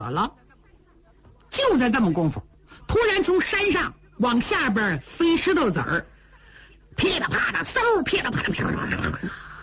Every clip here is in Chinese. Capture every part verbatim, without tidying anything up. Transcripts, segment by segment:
了。就在这么功夫，突然从山上往下边飞石头子儿，噼里啪啦，嗖，噼里啪啦，噼里啪啦，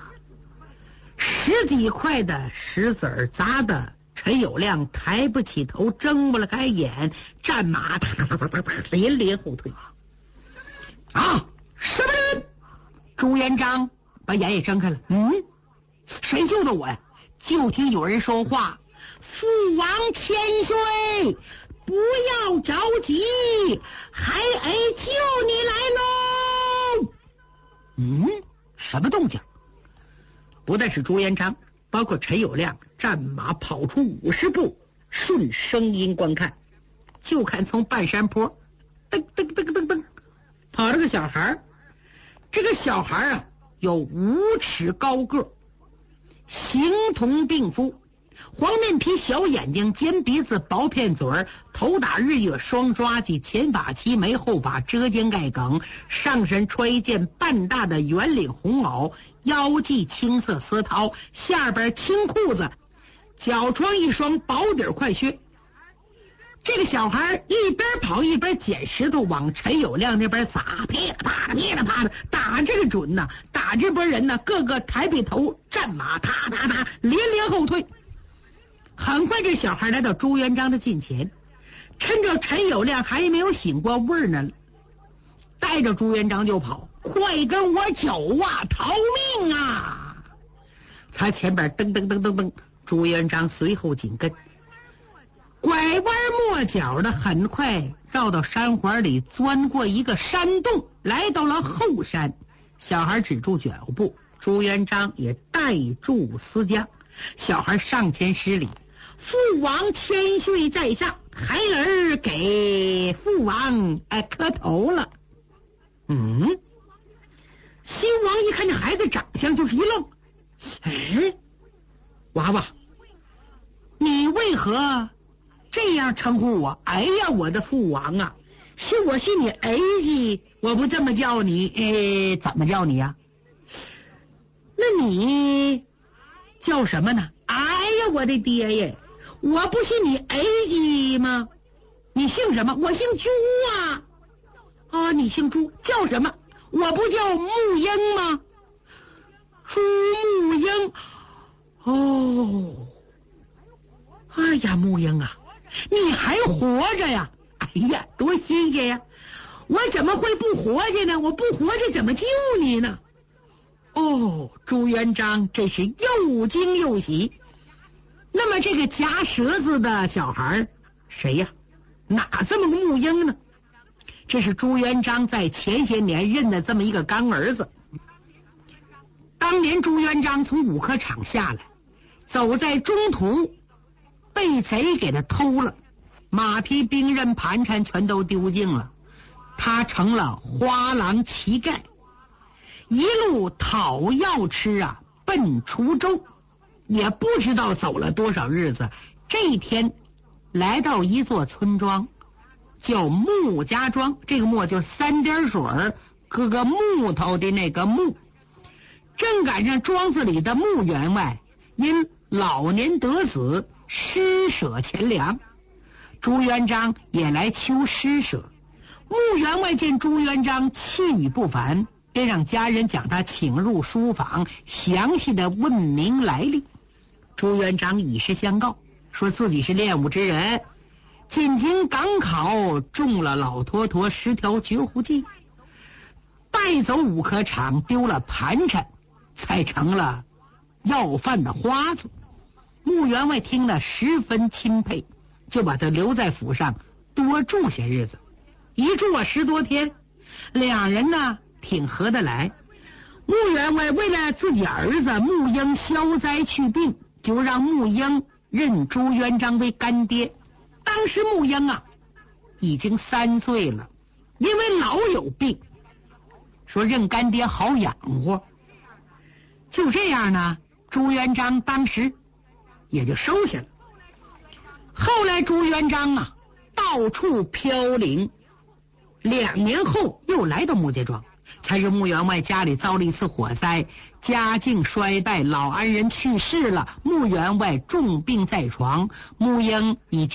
十几块的石子儿砸的陈友谅抬不起头，睁不了开眼，战马哒哒哒哒哒连连后退。啊，什么人？朱元璋把眼也睁开了。嗯，谁救的我呀？就听有人说话：“父王千岁，不要着急，孩儿救你来喽。”嗯，什么动静？不但是朱元璋，包括陈友谅，战马跑出五十步，顺声音观看，就看从半山坡噔噔噔噔噔跑了个小孩。这个小孩啊有五尺高个，形同病夫，黄面皮，小眼睛，尖鼻子，薄片嘴儿，头打日月双抓髻，前发齐眉，后发遮肩盖梗，上身穿一件半大的圆领红袄，腰系青色丝绦，下边青裤子，脚穿一双薄底快靴。这个小孩一边跑一边捡石头往陈友谅那边砸，噼里啪啦，噼里啪啦，打这个准呐！打这波人呢，个个抬起头，战马踏踏踏连连后退。很快，这小孩来到朱元璋的近前，趁着陈友谅还没有醒过味儿呢，带着朱元璋就跑，快跟我走啊，逃命啊！他前边噔噔噔噔噔，朱元璋随后紧跟，拐弯抹角的，很快绕到山环里，钻过一个山洞，来到了后山。小孩止住脚步，朱元璋也带住思将。小孩上前施礼：“父王千岁在上，孩儿给父王哎磕头了。”嗯，新王一看这孩子长相，就是一愣：“哎，娃娃，你为何这样称呼我？哎呀，我的父王啊，是我是你儿子，我不这么叫你，哎，怎么叫你呀、啊？那你叫什么呢？哎呀，我的爹呀，我不是你儿子吗？你姓什么？我姓朱啊。啊，你姓朱，叫什么？我不叫沐英吗？朱沐英。哦，哎呀，沐英啊，你还活着呀？哎呀，多新鲜呀！我怎么会不活着呢？我不活着怎么救你呢？哦，朱元璋真是又惊又喜。那么这个夹舌子的小孩谁呀？哪这么个沐英呢？这是朱元璋在前些年认的这么一个干儿子。当年朱元璋从五科场下来，走在中途被贼给他偷了，马匹、兵刃、盘缠全都丢尽了，他成了花郎乞丐，一路讨药吃啊，奔滁州，也不知道走了多少日子。这一天来到一座村庄，叫穆家庄，这个穆就是三点水搁个木头的那个木。正赶上庄子里的穆员外因老年得子，施舍钱粮，朱元璋也来求施舍。穆员外见朱元璋气宇不凡，便让家人将他请入书房，详细的问明来历。朱元璋以实相告，说自己是练武之人，进京赶考，中了老陀陀十条绝户计，败走五科场，丢了盘缠，才成了要饭的花子。穆员外听了十分钦佩，就把他留在府上多住些日子。一住啊十多天，两人呢挺合得来。穆员外为了自己儿子穆英消灾去病，就让穆英认朱元璋为干爹。当时穆英啊已经三岁了，因为老有病，说认干爹好养活。就这样呢，朱元璋当时也就收下了。后来朱元璋啊到处飘零，两年后又来到穆家庄，才是穆员外家里遭了一次火灾，家境衰败，老安人去世了，穆员外重病在床，穆英已经